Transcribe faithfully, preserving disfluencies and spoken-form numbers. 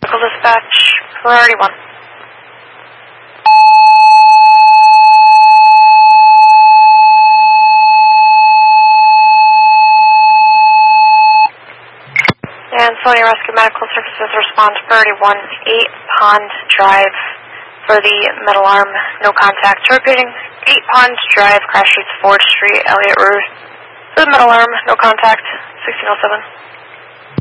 Medical dispatch, priority one. And Sonia Rescue Medical Services respond to priority one, eight Pond Drive for the metal arm, no contact. Repeating, eight Pond Drive, Crash Streets, fourth Street, Elliott Road. For the metal arm, no contact, sixteen oh seven.